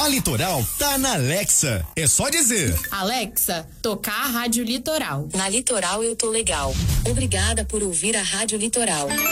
A Litoral tá na Alexa. É só dizer: Alexa, tocar a Rádio Litoral. Na Litoral eu tô legal. Obrigada por ouvir a Rádio Litoral.